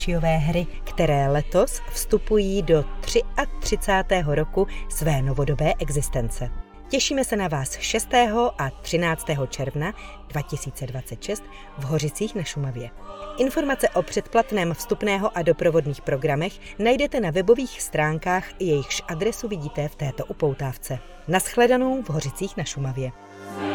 počítačové hry, které letos vstupují do 33. roku své novodobé existence. Těšíme se na vás 6. a 13. června 2026 v Hořicích na Šumavě. Informace o předplatném vstupného a doprovodných programech najdete na webových stránkách, jejichž adresu vidíte v této upoutávce. Nashledanou v Hořicích na Šumavě.